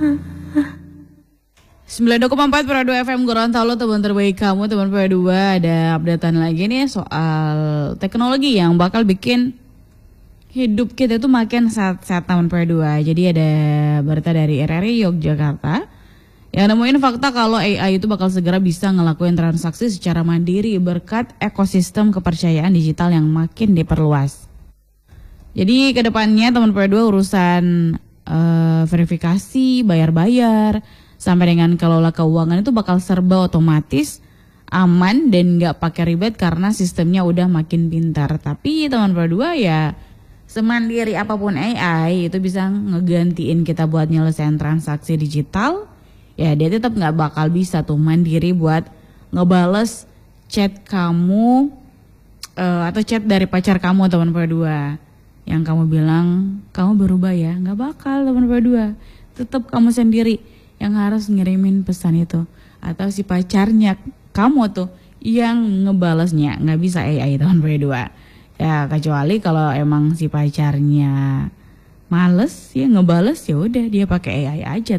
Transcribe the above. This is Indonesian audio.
92,4 Pro 2 FM Gorontalo, teman terbaik kamu, teman Pro 2. Ada updatean lagi nih soal teknologi yang bakal bikin hidup kita itu makin sehat-sehat, teman Pro 2. Jadi ada berita dari RRI Yogyakarta yang nemuin fakta kalau AI itu bakal segera bisa ngelakuin transaksi secara mandiri berkat ekosistem kepercayaan digital yang makin diperluas. Jadi kedepannya teman Pro 2 urusan verifikasi, bayar-bayar, sampai dengan kelola keuangan itu bakal serba otomatis, aman dan nggak pakai ribet karena sistemnya udah makin pintar. Tapi teman Pro 2 ya semandiri apapun AI itu bisa ngegantiin kita buat nyelesain transaksi digital. Ya dia tetap nggak bakal bisa tuh mandiri buat ngebales chat kamu atau chat dari pacar kamu, teman Pro 2. Yang kamu bilang kamu berubah ya, nggak bakal, teman Pro 2. Tetap kamu sendiri yang harus ngirimin pesan itu, atau si pacarnya kamu tuh yang ngebalasnya, nggak bisa AI, teman Pro 2. Ya kecuali kalau emang si pacarnya males ya ngebales, ya udah dia pakai AI aja.